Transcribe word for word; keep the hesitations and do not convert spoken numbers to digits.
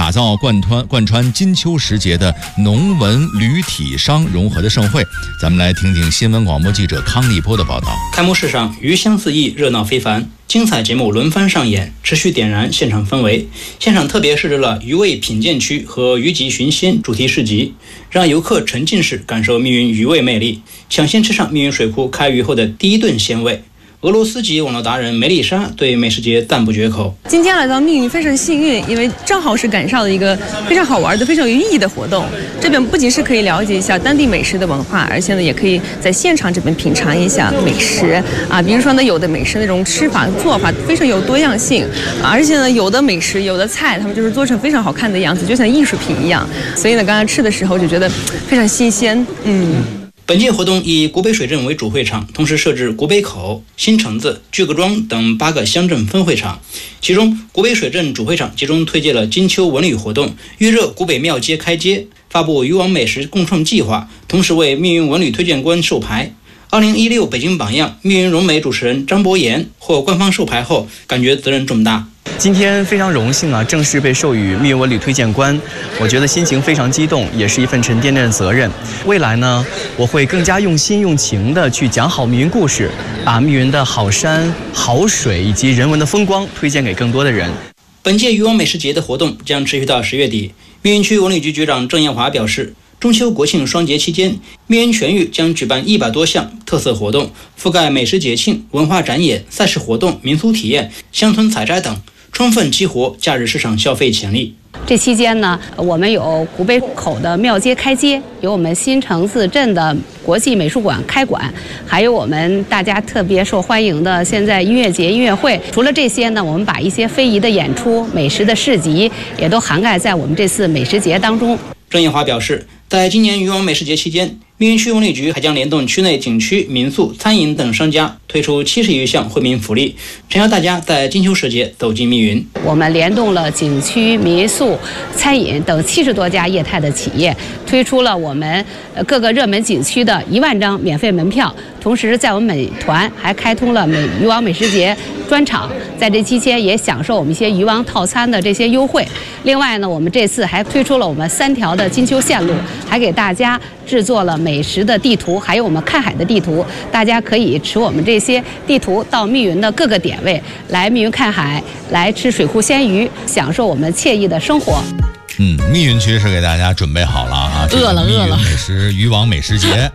打造贯穿贯穿金秋时节的农文旅体商融合的盛会。咱们来听听新闻广播记者康立波的报道。 开幕式上鱼香四溢，热闹非凡，精彩节目轮番上演，持续点燃现场氛围。现场特别设置了鱼味品鉴区和鱼集寻鲜主题市集，让游客沉浸式感受密云鱼味魅力，抢先吃上密云水库开渔后的第一顿鲜味。俄罗斯籍网络达人梅丽莎对美食节赞不绝口。 今天来到密云非常幸运，因为正好是赶上了一个非常好玩的、非常有意义的活动。这边不仅是可以了解一下当地美食的文化，而且呢，也可以在现场这边品尝一下美食啊。比如说呢，有的美食那种吃法、做法非常有多样性，而且呢，有的美食、有的菜，他们就是做成非常好看的样子，就像艺术品一样。所以呢，刚刚吃的时候就觉得非常新鲜，嗯。 本届活动以古北水镇为主会场，同时设置古北口、新城子、巨各庄等八个乡镇分会场。其中，古北水镇主会场集中推介了金秋文旅活动，预热古北庙街开街，发布渔网美食共创计划，同时为密云文旅推荐官授牌。二零一六北京榜样密云融美主持人张博言获官方授牌后，感觉责任重大。 今天非常荣幸啊，正式被授予密云文旅推荐官，我觉得心情非常激动，也是一份沉甸甸的责任。未来呢，我会更加用心用情的去讲好密云故事，把密云的好山、好水以及人文的风光推荐给更多的人。 本届渔网美食节的活动将持续到十月底。密云区文旅局局长郑艳华表示，中秋国庆双节期间，密云全域将举办一百多项特色活动，覆盖美食节庆、文化展演、赛事活动、民俗体验、乡村采摘等，充分激活假日市场消费潜力。 这期间呢，我们有古北口的庙街开街，有我们新城子镇的国际美术馆开馆，还有我们大家特别受欢迎的现在音乐节、音乐会。除了这些呢，我们把一些非遗的演出、美食的市集也都涵盖在我们这次美食节当中。 郑艳华表示，在今年渔网美食节期间，密云区文旅局还将联动区内景区、民宿、餐饮等商家，推出七十余项惠民福利，诚邀大家在金秋时节走进密云。 我们联动了景区、民宿、餐饮等七十多家业态的企业，推出了我们各个热门景区的一万张免费门票。同时，在我们美团还开通了美渔网美食节专场，在这期间也享受我们一些渔网套餐的这些优惠。另外呢，我们这次还推出了我们三条的金秋线路，还给大家制作了美食的地图，还有我们看海的地图。大家可以持我们这些地图到密云的各个点位来密云看海，来吃水库鲜鱼，享受我们惬意的生活。 嗯，密云区是给大家准备好了啊， 饿了饿了， 美食渔网美食节。